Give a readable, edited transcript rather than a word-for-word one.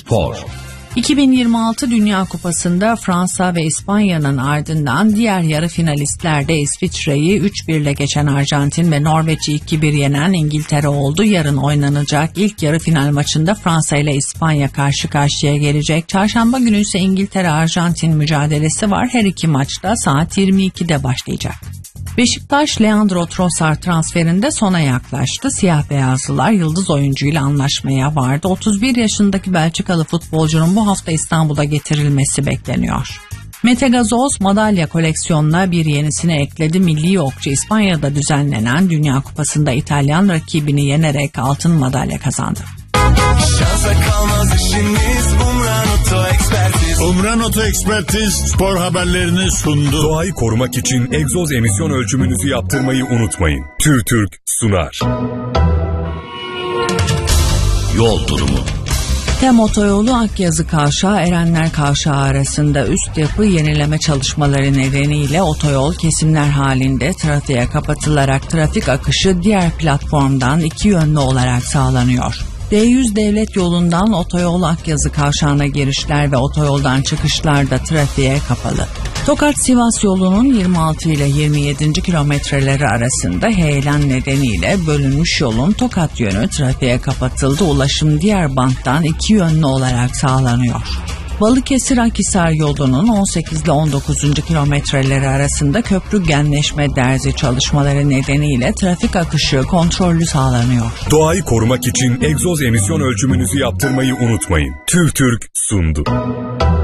Spor. 2026 Dünya Kupası'nda Fransa ve İspanya'nın ardından diğer yarı finalistlerde İsviçre'yi 3-1 ile geçen Arjantin ve Norveç'i 2-1 yenen İngiltere oldu. Yarın oynanacak ilk yarı final maçında Fransa ile İspanya karşı karşıya gelecek. Çarşamba günü ise İngiltere-Arjantin mücadelesi var. Her iki maçta saat 22'de başlayacak. Beşiktaş, Leandro Trossard transferinde sona yaklaştı. Siyah beyazlılar yıldız oyuncuyla anlaşmaya vardı. 31 yaşındaki Belçikalı futbolcunun bu hafta İstanbul'a getirilmesi bekleniyor. Mete Gazoz madalya koleksiyonuna bir yenisini ekledi. Milli okçu İspanya'da düzenlenen Dünya Kupası'nda İtalyan rakibini yenerek altın madalya kazandı. Şansa kalmaz işiniz, Umran Oto Ekspertiz spor haberlerini sundu. Doğayı korumak için egzoz emisyon ölçümünüzü yaptırmayı unutmayın. TÜRTÜRK sunar. Yol durumu. TEM Otoyolu Akyazı Kavşağı Erenler Kavşağı arasında üst yapı yenileme çalışmaları nedeniyle otoyol kesimler halinde trafiğe kapatılarak trafik akışı diğer platformdan iki yönlü olarak sağlanıyor. D100 devlet yolundan otoyol Akyazı Kavşağı'na girişler ve otoyoldan çıkışlar da trafiğe kapalı. Tokat-Sivas yolunun 26 ile 27. kilometreleri arasında heyelan nedeniyle bölünmüş yolun Tokat yönü trafiğe kapatıldı. Ulaşım diğer banttan iki yönlü olarak sağlanıyor. Balıkesir-Akhisar yolunun 18 ile 19. kilometreleri arasında köprü genleşme derzi çalışmaları nedeniyle trafik akışı kontrollü sağlanıyor. Doğayı korumak için egzoz emisyon ölçümünüzü yaptırmayı unutmayın. TÜRTÜRK sundu.